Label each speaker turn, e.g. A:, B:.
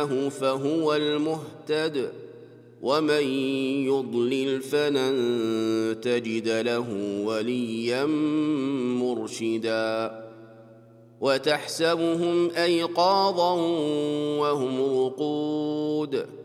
A: فهو المهتد ومن يضلل فلن تجد له وليا مرشدا وتحسبهم أيقاظا وهم رقود